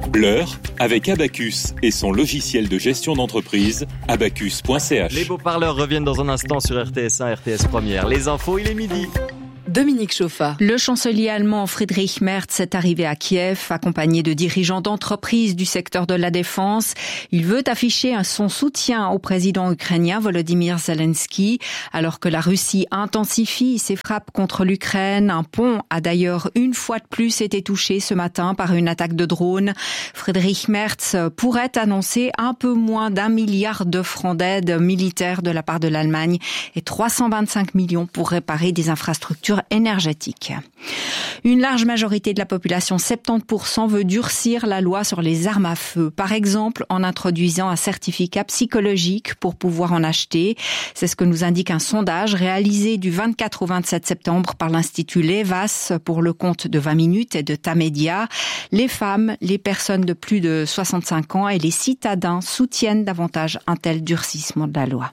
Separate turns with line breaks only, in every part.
L'heure avec Abacus et son logiciel de gestion d'entreprise, abacus.ch.
Les beaux parleurs reviennent dans un instant sur RTS1, RTS Première. Les infos, il est midi.
Dominique Chauffa.
Le chancelier allemand Friedrich Merz est arrivé à Kiev, accompagné de dirigeants d'entreprises du secteur de la défense. Il veut afficher son soutien au président ukrainien Volodymyr Zelensky, alors que la Russie intensifie ses frappes contre l'Ukraine. Un pont a d'ailleurs une fois de plus été touché ce matin par une attaque de drone. Friedrich Merz pourrait annoncer un peu moins d'1 milliard de francs d'aide militaire de la part de l'Allemagne et 325 millions pour réparer des infrastructures énergétique. Une large majorité de la population, 70%, veut durcir la loi sur les armes à feu. Par exemple, en introduisant un certificat psychologique pour pouvoir en acheter. C'est ce que nous indique un sondage réalisé du 24 au 27 septembre par l'Institut Levas pour le compte de 20 minutes et de Tamedia. Les femmes, les personnes de plus de 65 ans et les citadins soutiennent davantage un tel durcissement de la loi.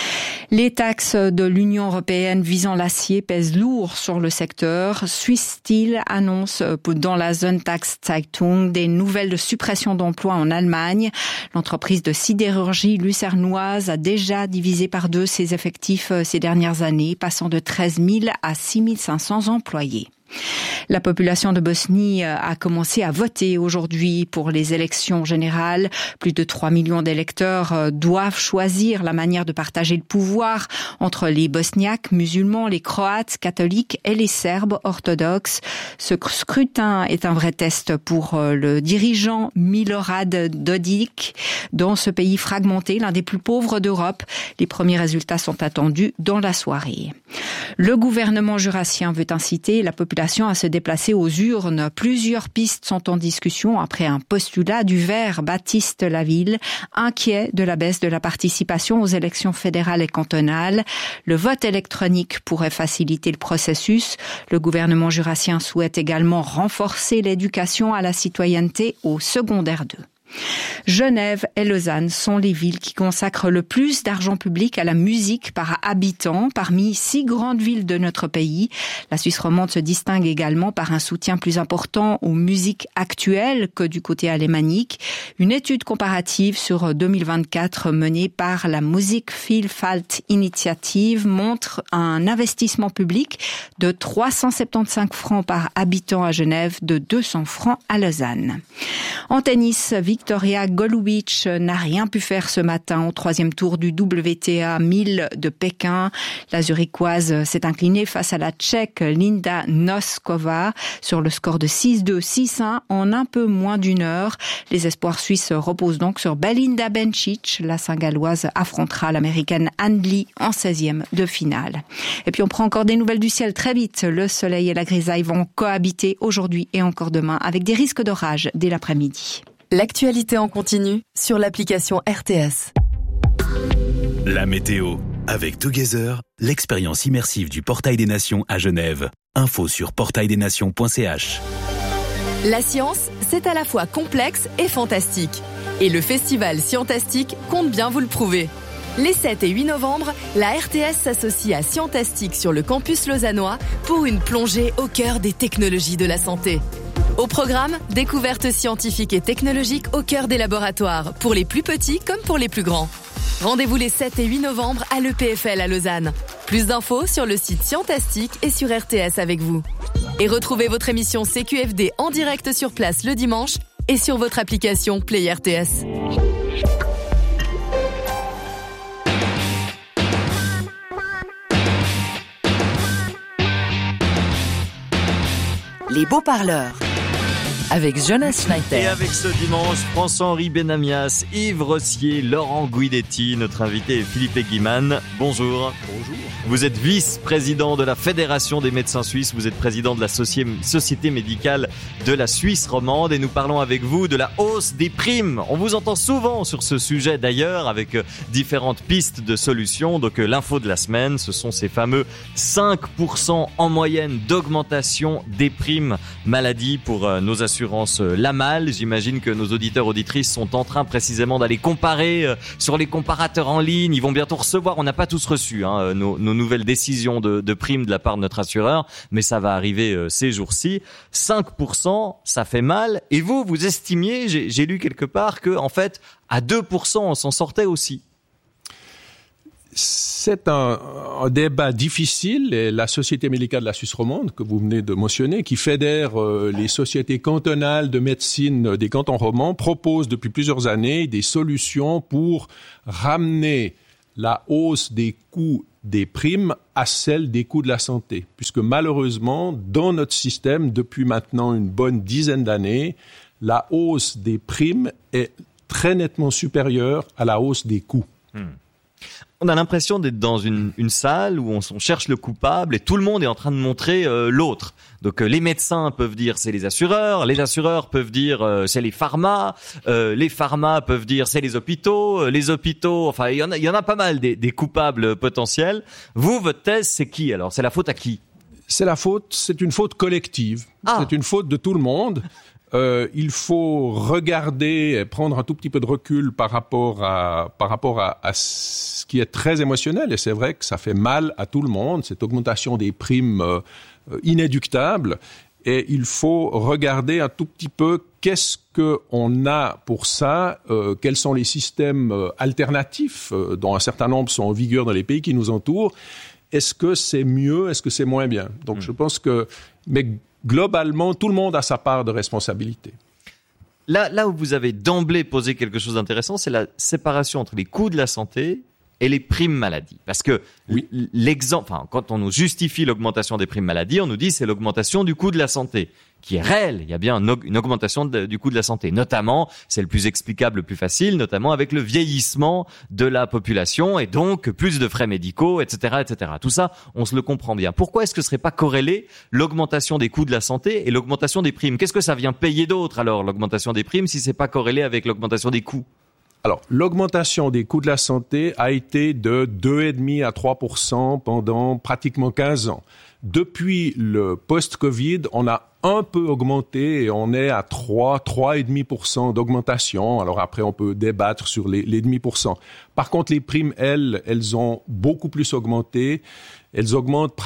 Les taxes de l'Union européenne visant l'acier pèsent lourd sur le secteur. Swiss Steel annonce dans la Sonntagszeitung des nouvelles de suppression d'emplois en Allemagne. L'entreprise de sidérurgie lucernoise a déjà divisé par 2 ses effectifs ces dernières années, passant de 13 000 à 6 500 employés. La population de Bosnie a commencé à voter aujourd'hui pour les élections générales. Plus de 3 millions d'électeurs doivent choisir la manière de partager le pouvoir entre les Bosniaques musulmans, les Croates catholiques et les Serbes orthodoxes. Ce scrutin est un vrai test pour le dirigeant Milorad Dodik. Dans ce pays fragmenté, l'un des plus pauvres d'Europe, les premiers résultats sont attendus dans la soirée. Le gouvernement jurassien veut inciter la population à se déplacer aux urnes. Plusieurs pistes sont en discussion après un postulat du Vert Baptiste Laville, inquiet de la baisse de la participation aux élections fédérales et cantonales. Le vote électronique pourrait faciliter le processus. Le gouvernement jurassien souhaite également renforcer l'éducation à la citoyenneté au secondaire 2. Genève et Lausanne sont les villes qui consacrent le plus d'argent public à la musique par habitant parmi 6 grandes villes de notre pays. La Suisse romande se distingue également par un soutien plus important aux musiques actuelles que du côté alémanique. Une étude comparative sur 2024 menée par la Musikvielfalt Initiative montre un investissement public de 375 francs par habitant à Genève, de 200 francs à Lausanne. En tennis, Victoria Golubic n'a rien pu faire ce matin au 3e tour du WTA 1000 de Pékin. La Zurichoise s'est inclinée face à la Tchèque Linda Noskova sur le score de 6-2, 6-1 en un peu moins d'une heure. Les espoirs suisses reposent donc sur Belinda Bencic. La Saint-Galloise affrontera l'Américaine Ann Lee en 16e de finale. Et puis on prend encore des nouvelles du ciel très vite. Le soleil et la grisaille vont cohabiter aujourd'hui et encore demain avec des risques d'orage dès l'après-midi.
L'actualité en continu sur l'application RTS.
La météo. Avec Together, l'expérience immersive du Portail des Nations à Genève. Info sur portaildesnations.ch.
La science, c'est à la fois complexe et fantastique. Et le festival Scientastique compte bien vous le prouver. Les 7 et 8 novembre, la RTS s'associe à Scientastique sur le campus lausannois pour une plongée au cœur des technologies de la santé. Au programme, découvertes scientifiques et technologiques au cœur des laboratoires, pour les plus petits comme pour les plus grands. Rendez-vous les 7 et 8 novembre à l'EPFL à Lausanne. Plus d'infos sur le site Scientastique et sur RTS avec vous. Et retrouvez votre émission CQFD en direct sur place le dimanche et sur votre application Play RTS. Les beaux parleurs. Avec Jonas Schneider.
Et avec ce dimanche, François-Henri Benamias, Yves Rossier, Laurent Guidetti, notre invité est Philippe Guiman. Bonjour.
Bonjour.
Vous êtes vice-président de la Fédération des médecins suisses, vous êtes président de la Société médicale de la Suisse romande et nous parlons avec vous de la hausse des primes. On vous entend souvent sur ce sujet d'ailleurs avec différentes pistes de solutions. Donc l'info de la semaine, ce sont ces fameux 5% en moyenne d'augmentation des primes maladie pour nos assurés l'assurance Lamal. J'imagine que nos auditeurs, auditrices sont en train précisément d'aller comparer sur les comparateurs en ligne. Ils vont bientôt recevoir, on n'a pas tous reçu nos nouvelles décisions de primes de la part de notre assureur, mais ça va arriver ces jours-ci. 5%, ça fait mal. Et vous estimiez, j'ai lu quelque part, que en fait, à 2%, on s'en sortait aussi.
C'est un débat difficile et la Société médicale de la Suisse romande, que vous venez de mentionner, qui fédère les sociétés cantonales de médecine des cantons romands, propose depuis plusieurs années des solutions pour ramener la hausse des coûts des primes à celle des coûts de la santé. Puisque malheureusement, dans notre système, depuis maintenant une bonne dizaine d'années, la hausse des primes est très nettement supérieure à la hausse des coûts.
On a l'impression d'être dans une salle où on cherche le coupable et tout le monde est en train de montrer l'autre. Donc les médecins peuvent dire c'est les assureurs peuvent dire c'est les pharma peuvent dire c'est les hôpitaux, enfin il y en a pas mal des coupables potentiels. Vous, votre thèse, c'est qui alors? C'est la faute à qui?
C'est une faute collective. C'est une faute de tout le monde. Il faut regarder, prendre un tout petit peu de recul par rapport à ce qui est très émotionnel. Et c'est vrai que ça fait mal à tout le monde, cette augmentation des primes inéluctable. Et il faut regarder un tout petit peu qu'est-ce qu'on a pour ça, quels sont les systèmes alternatifs dont un certain nombre sont en vigueur dans les pays qui nous entourent. Est-ce que c'est mieux, est-ce que c'est moins bien? Donc je pense que... Mais globalement, tout le monde a sa part de responsabilité.
Là où vous avez d'emblée posé quelque chose d'intéressant, c'est la séparation entre les coûts de la santé et les primes maladie. Parce que quand on nous justifie l'augmentation des primes maladie, on nous dit c'est l'augmentation du coût de la santé, qui est réelle. Il y a bien une augmentation du coût de la santé. Notamment, c'est le plus explicable, le plus facile, notamment avec le vieillissement de la population et donc plus de frais médicaux, etc., etc. Tout ça, on se le comprend bien. Pourquoi est-ce que ce serait pas corrélé l'augmentation des coûts de la santé et l'augmentation des primes? Qu'est-ce que ça vient payer d'autre alors, l'augmentation des primes, si c'est pas corrélé avec l'augmentation des coûts?
Alors, l'augmentation des coûts de la santé a été de 2,5 à 3% pendant pratiquement 15 ans. Depuis le post-Covid, on a un peu augmenté et on est à 3,5% d'augmentation. Alors après, on peut débattre sur les demi %. Par contre, les primes, elles ont beaucoup plus augmenté. Elles augmentent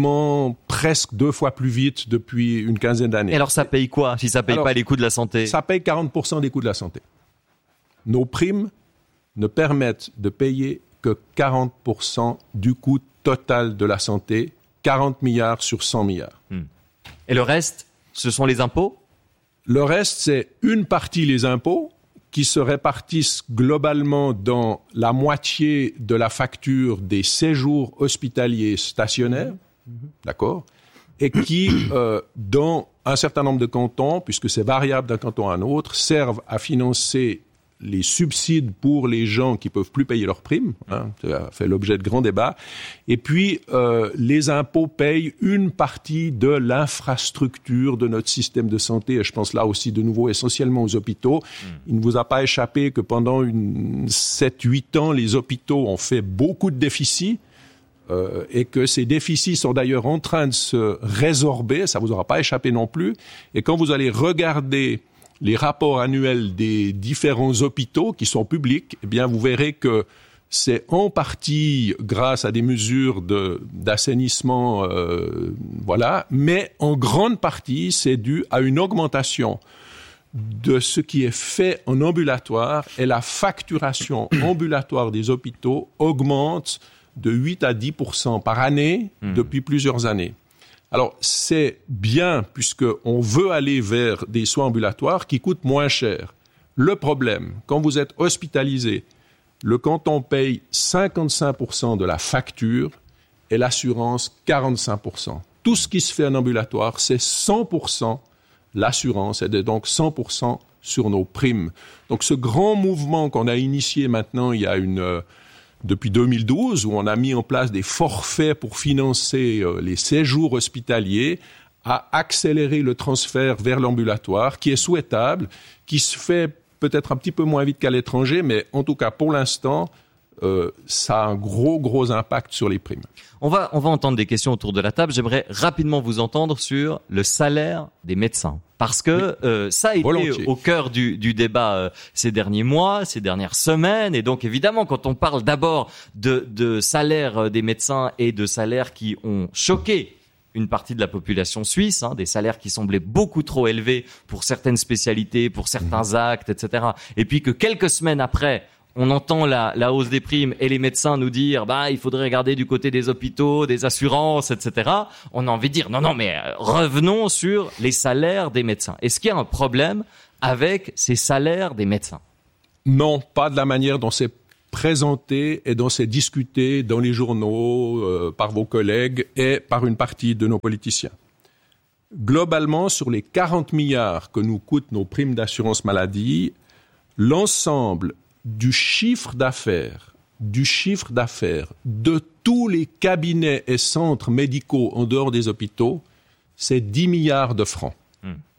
presque 2 fois plus vite depuis une quinzaine d'années.
Et alors, ça paye quoi si ça paye pas les coûts de la santé?
Ça paye 40% des coûts de la santé. Nos primes ne permettent de payer que 40% du coût total de la santé, 40 milliards sur 100 milliards.
Et le reste, ce sont les impôts?
Le reste, c'est une partie les impôts qui se répartissent globalement dans la moitié de la facture des séjours hospitaliers stationnaires, d'accord, et qui, dans un certain nombre de cantons, puisque c'est variable d'un canton à un autre, servent à financer les subsides pour les gens qui peuvent plus payer leurs primes, ça fait l'objet de grands débats. Et puis, les impôts payent une partie de l'infrastructure de notre système de santé. Et je pense là aussi de nouveau essentiellement aux hôpitaux. Il ne vous a pas échappé que pendant 7-8 ans, les hôpitaux ont fait beaucoup de déficits. Et que ces déficits sont d'ailleurs en train de se résorber, ça vous aura pas échappé non plus. Et quand vous allez regarder les rapports annuels des différents hôpitaux qui sont publics, eh bien, vous verrez que c'est en partie grâce à des mesures d'assainissement, mais en grande partie, c'est dû à une augmentation de ce qui est fait en ambulatoire, et la facturation ambulatoire des hôpitaux augmente de 8 à 10% par année depuis plusieurs années. Alors, c'est bien puisqu'on veut aller vers des soins ambulatoires qui coûtent moins cher. Le problème, quand vous êtes hospitalisé, le canton paye 55% de la facture et l'assurance 45%. Tout ce qui se fait en ambulatoire, c'est 100% l'assurance et donc 100% sur nos primes. Donc, ce grand mouvement qu'on a initié maintenant, il y a depuis 2012, où on a mis en place des forfaits pour financer les séjours hospitaliers, a accéléré le transfert vers l'ambulatoire, qui est souhaitable, qui se fait peut-être un petit peu moins vite qu'à l'étranger, mais en tout cas, pour l'instant, ça a un gros impact sur les primes.
On va entendre des questions autour de la table. J'aimerais rapidement vous entendre sur le salaire des médecins. Parce que ça a été au cœur du débat ces derniers mois, ces dernières semaines. Et donc évidemment, quand on parle d'abord de salaire des médecins et de salaires qui ont choqué une partie de la population suisse, des salaires qui semblaient beaucoup trop élevés pour certaines spécialités, pour certains actes, etc. Et puis que quelques semaines après, on entend la hausse des primes et les médecins nous dire il faudrait regarder du côté des hôpitaux, des assurances, etc. On a envie de dire non, mais revenons sur les salaires des médecins. Est-ce qu'il y a un problème avec ces salaires des médecins?
Non, pas de la manière dont c'est présenté et dont c'est discuté dans les journaux, par vos collègues et par une partie de nos politiciens. Globalement, sur les 40 milliards que nous coûtent nos primes d'assurance maladie, l'ensemble du chiffre d'affaires de tous les cabinets et centres médicaux en dehors des hôpitaux, c'est 10 milliards de francs. D'accord ?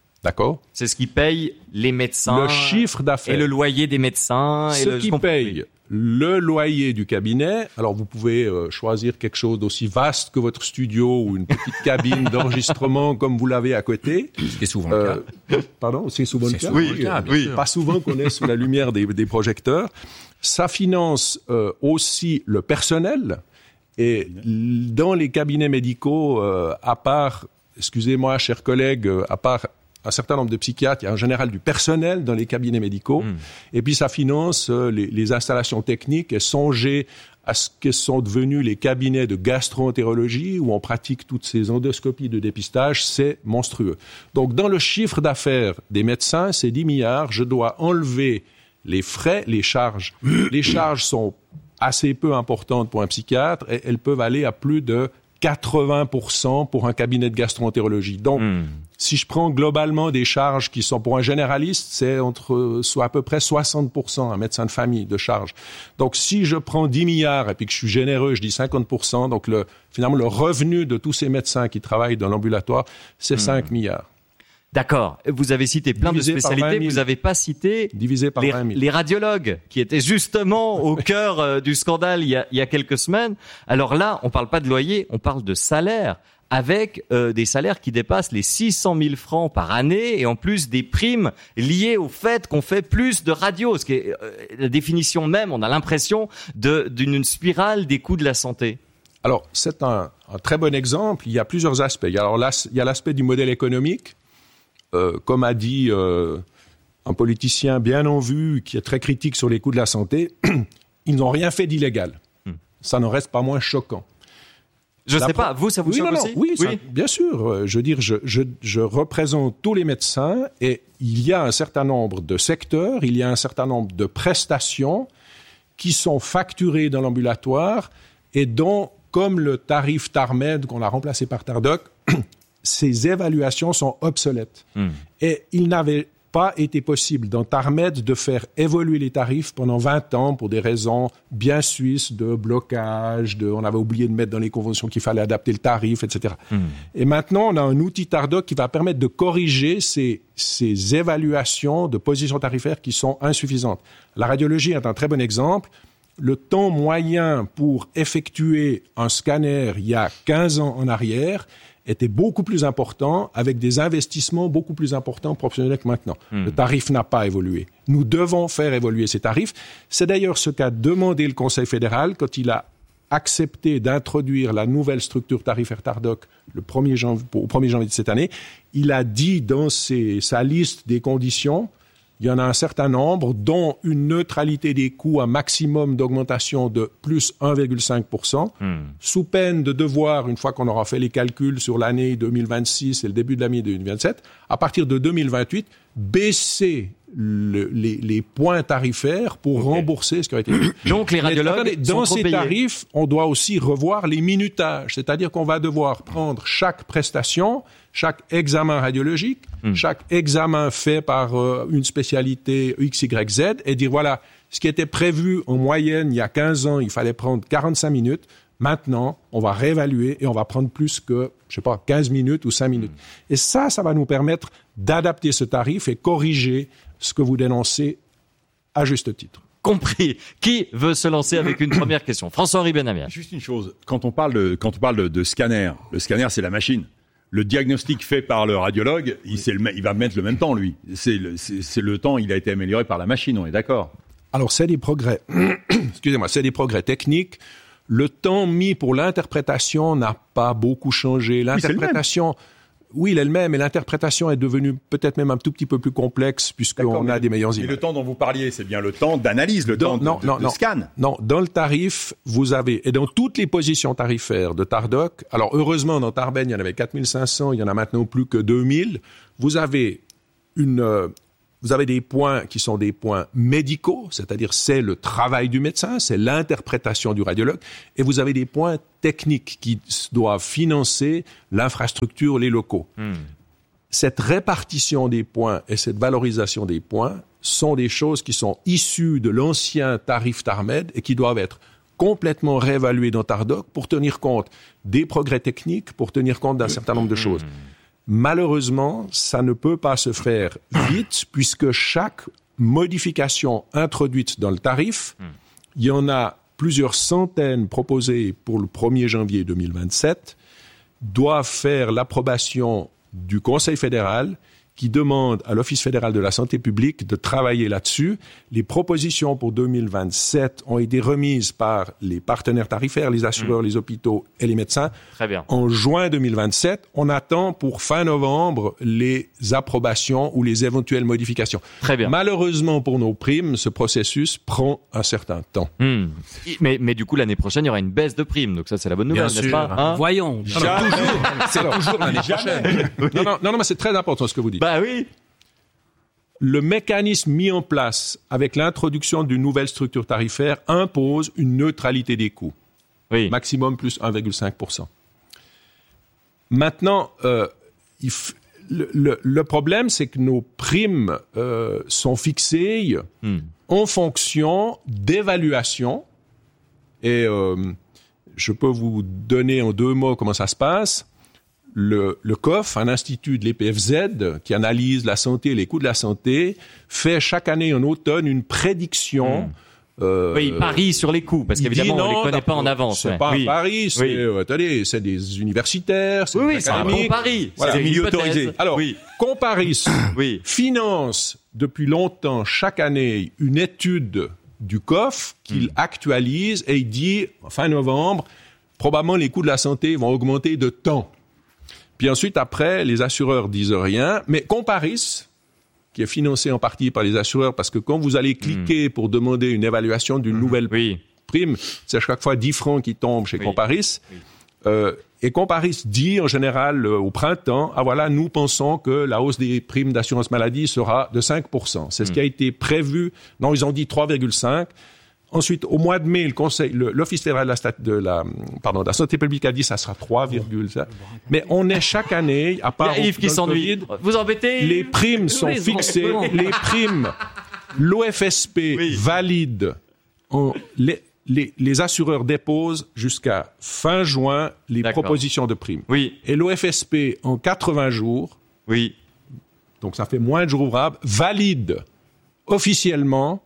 C'est ce qui paye les médecins.
Le chiffre d'affaires.
Et le loyer des médecins.
Ce qui paye le loyer du cabinet. Alors, vous pouvez choisir quelque chose d'aussi vaste que votre studio ou une petite cabine d'enregistrement comme vous l'avez à côté.
Ce qui est souvent le cas.
Pardon, c'est souvent le cas.
Oui.
Pas souvent qu'on est sous la lumière des projecteurs. Ça finance aussi le personnel. Et dans les cabinets médicaux, à part, excusez-moi, chers collègues, à part un certain nombre de psychiatres, il y a en général du personnel dans les cabinets médicaux. Et puis ça finance les installations techniques et songez à ce que sont devenus les cabinets de gastro-entérologie où on pratique toutes ces endoscopies de dépistage, c'est monstrueux. Donc dans le chiffre d'affaires des médecins, c'est 10 milliards, je dois enlever les frais, les charges. Les charges sont assez peu importantes pour un psychiatre et elles peuvent aller à plus de 80% pour un cabinet de gastro-entérologie. Donc, si je prends globalement des charges qui sont pour un généraliste, c'est soit à peu près 60% un médecin de famille de charges. Donc, si je prends 10 milliards et puis que je suis généreux, je dis 50%, donc finalement le revenu de tous ces médecins qui travaillent dans l'ambulatoire, c'est 5 milliards.
D'accord. Vous avez cité plein de spécialités. Vous n'avez pas cité les radiologues qui étaient justement au cœur du scandale il y a quelques semaines. Alors là, on parle pas de loyer, on parle de salaire avec des salaires qui dépassent les 600 000 francs par année et en plus des primes liées au fait qu'on fait plus de radio. Ce qui est la définition même, on a l'impression d'une spirale des coûts de la santé.
Alors, c'est un très bon exemple. Il y a plusieurs aspects. Alors là, il y a l'aspect du modèle économique. Comme a dit un politicien bien en vue qui est très critique sur les coûts de la santé, ils n'ont rien fait d'illégal. Ça n'en reste pas moins choquant.
Je ne sais pas, vous, ça vous choque aussi ?
Oui, ça, bien sûr. Je veux dire, je représente tous les médecins et il y a un certain nombre de secteurs, il y a un certain nombre de prestations qui sont facturées dans l'ambulatoire et dont, comme le tarif TARMED qu'on a remplacé par TARDOC, ces évaluations sont obsolètes. Et il n'avait pas été possible dans TARMED de faire évoluer les tarifs pendant 20 ans pour des raisons bien suisses de blocage, on avait oublié de mettre dans les conventions qu'il fallait adapter le tarif, etc. Et maintenant, on a un outil TARDOC qui va permettre de corriger ces évaluations de positions tarifaires qui sont insuffisantes. La radiologie est un très bon exemple. Le temps moyen pour effectuer un scanner il y a 15 ans en arrière était beaucoup plus important, avec des investissements beaucoup plus importants proportionnels que maintenant. Le tarif n'a pas évolué. Nous devons faire évoluer ces tarifs. C'est d'ailleurs ce qu'a demandé le Conseil fédéral quand il a accepté d'introduire la nouvelle structure tarifaire TARDOC au 1er janvier de cette année. Il a dit dans sa liste des conditions, il y en a un certain nombre, dont une neutralité des coûts, un maximum d'augmentation de plus 1,5%, sous peine de devoir, une fois qu'on aura fait les calculs sur l'année 2026 et le début de l'année 2027, à partir de 2028, baisser les points tarifaires pour rembourser ce qui a été fait.
Donc les radiologues
dans
sont
ces
payés.
tarifs, on doit aussi revoir les minutages, c'est-à-dire qu'on va devoir prendre chaque prestation, chaque examen radiologique, chaque examen fait par une spécialité XYZ et dire voilà, ce qui était prévu en moyenne il y a 15 ans, il fallait prendre 45 minutes. Maintenant, on va réévaluer et on va prendre plus que, 15 minutes ou 5 minutes. Et ça va nous permettre d'adapter ce tarif et corriger ce que vous dénoncez à juste titre.
compris. Qui veut se lancer avec une première question? François-Henri Benhamia.
Juste une chose, quand on parle de scanner, le scanner c'est la machine. Le diagnostic fait par le radiologue, il va mettre le même temps, lui. C'est le temps, il a été amélioré par la machine, on est d'accord?
Alors, c'est des progrès. Excusez-moi, c'est des progrès techniques. Le temps mis pour l'interprétation n'a pas beaucoup changé. L'interprétation, oui, il est le même, mais l'interprétation est devenue peut-être même un tout petit peu plus complexe puisqu'on a des meilleures images.
Et le temps dont vous parliez, c'est bien le temps d'analyse, le temps de scan.
Non, dans le tarif, vous avez, et dans toutes les positions tarifaires de Tardoc, alors heureusement, dans Tarbes, il y en avait 4500, il y en a maintenant plus que 2000, vous avez des points qui sont des points médicaux, c'est-à-dire c'est le travail du médecin, c'est l'interprétation du radiologue, et vous avez des points techniques qui doivent financer l'infrastructure, les locaux. Cette répartition des points et cette valorisation des points sont des choses qui sont issues de l'ancien tarif Tarmed et qui doivent être complètement réévaluées dans Tardoc pour tenir compte des progrès techniques, pour tenir compte d'un certain nombre de choses. Malheureusement, ça ne peut pas se faire vite puisque chaque modification introduite dans le tarif, il y en a plusieurs centaines proposées pour le 1er janvier 2027, doivent faire l'approbation du Conseil fédéral qui demande à l'Office fédéral de la santé publique de travailler là-dessus. Les propositions pour 2027 ont été remises par les partenaires tarifaires, les assureurs, les hôpitaux et les médecins.
Très bien.
En juin 2027, on attend pour fin novembre les approbations ou les éventuelles modifications.
Très bien.
Malheureusement pour nos primes, ce processus prend un certain temps.
Mais du coup, l'année prochaine, il y aura une baisse de primes. Donc ça, c'est la bonne nouvelle, n'est-ce pas, hein?
Voyons.
C'est toujours l'année prochaine. Non, mais c'est très important ce que vous dites.
Bah oui.
Le mécanisme mis en place avec l'introduction d'une nouvelle structure tarifaire impose une neutralité des coûts.
Oui.
Maximum plus 1,5%. Maintenant, le problème, c'est que nos primes sont fixées en fonction d'évaluation. Et je peux vous donner en 2 mots comment ça se passe. Le COF, un institut de l'EPFZ qui analyse la santé et les coûts de la santé, fait chaque année en automne une prédiction.
Oui, il parie sur les coûts, parce qu'évidemment, on ne les connaît pas en avance.
C'est pas un pari, attendez, c'est des universitaires, c'est des
c'est un bon pari.
Voilà.
C'est des milieux autorisés.
Alors, Comparis finance depuis longtemps, chaque année, une étude du COF qu'il actualise et il dit, fin novembre, probablement les coûts de la santé vont augmenter de tant. Puis ensuite, après, les assureurs disent rien, mais Comparis, qui est financé en partie par les assureurs, parce que quand vous allez cliquer pour demander une évaluation d'une nouvelle prime, c'est à chaque fois 10 francs qui tombent chez Comparis. Et Comparis dit en général au printemps, voilà, nous pensons que la hausse des primes d'assurance maladie sera de 5%. C'est ce qui a été prévu. Non, ils ont dit 3,5%. Ensuite, au mois de mai, l'Office fédéral de la santé publique a dit ça sera 3,5. Mais on est chaque année, à part
Yves qui s'ennuie. Vous embêtez?
Les primes sont fixées. Les primes, l'OFSP valide. Les assureurs déposent jusqu'à fin juin les propositions de primes.
Oui.
Et l'OFSP, en 80 jours, donc ça fait moins de jours ouvrables, valide officiellement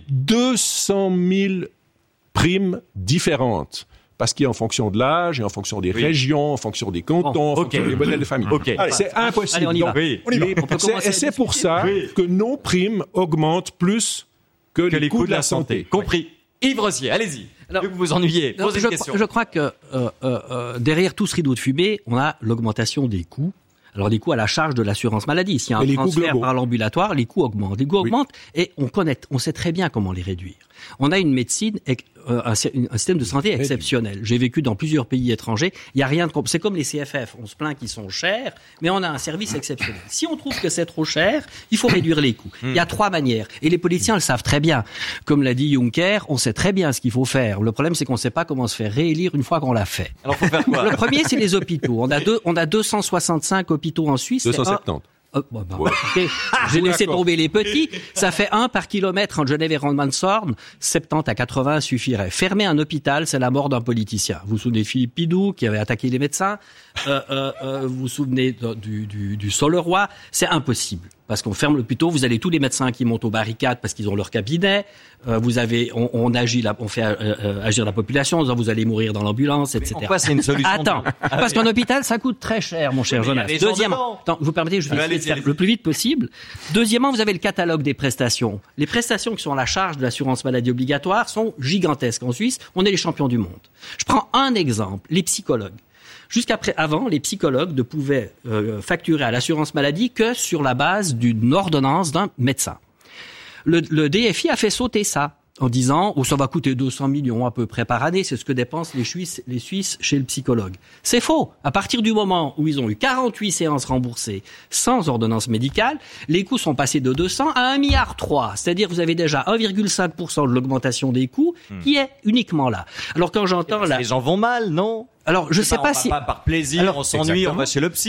200 000 primes différentes. Parce qu'il y a en fonction de l'âge, et en fonction des régions, en fonction des cantons, en fonction des modèles de famille. C'est impossible.
Allez, on y va.
Et c'est pour ça que nos primes augmentent plus que les coûts de la santé.
Compris. Yves Rossier, allez-y. Alors, vous vous ennuyez. Posez une question.
Je crois que derrière tout ce rideau de fumée, on a l'augmentation des coûts. Alors, des coûts à la charge de l'assurance maladie. S'il y a un transfert par l'ambulatoire, les coûts augmentent. Les coûts augmentent et on sait très bien comment les réduire. On a une médecine, un système de santé exceptionnel. J'ai vécu dans plusieurs pays étrangers. Il y a rien de c'est comme les CFF. On se plaint qu'ils sont chers, mais on a un service exceptionnel. Si on trouve que c'est trop cher, il faut réduire les coûts. Il y a 3 manières. Et les politiciens le savent très bien. Comme l'a dit Juncker, on sait très bien ce qu'il faut faire. Le problème, c'est qu'on ne sait pas comment se faire réélire une fois qu'on l'a fait.
Alors, faut faire quoi?
Le premier, c'est les hôpitaux. On a 265 hôpitaux en Suisse.
270.
Okay. J'ai laissé tomber les petits. Ça fait 1 par kilomètre entre Genève et Romanshorn. 70 à 80 suffirait. Fermer un hôpital, c'est la mort d'un politicien. Vous vous souvenez de Philippe Pidou qui avait attaqué les médecins. Vous vous souvenez du Soleroy. C'est impossible. parce qu'on ferme l'hôpital. Vous avez tous les médecins qui montent aux barricades parce qu'ils ont leur cabinet. On fait agir la population en disant vous allez mourir dans l'ambulance, etc.
Pourquoi c'est une solution?
Attends, parce qu'un hôpital, ça coûte très cher, mon cher Jonas. Deuxièmement, vous permettez, je vais essayer de faire le plus vite possible. Deuxièmement, vous avez le catalogue des prestations. Les prestations qui sont à la charge de l'assurance maladie obligatoire sont gigantesques. En Suisse, on est les champions du monde. Je prends un exemple, les psychologues. Avant, les psychologues ne pouvaient facturer à l'assurance maladie que sur la base d'une ordonnance d'un médecin. Le DFI a fait sauter ça en disant ça va coûter 200 millions à peu près par année, c'est ce que dépensent les Suisses chez le psychologue. C'est faux. À partir du moment où ils ont eu 48 séances remboursées sans ordonnance médicale, les coûts sont passés de 200 à 1,3 milliard. C'est-à-dire vous avez déjà 1,5% de l'augmentation des coûts qui est uniquement là. Alors quand j'entends
les gens vont mal, non?
Alors je sais pas si
par plaisir, on s'ennuie, on va chez le psy.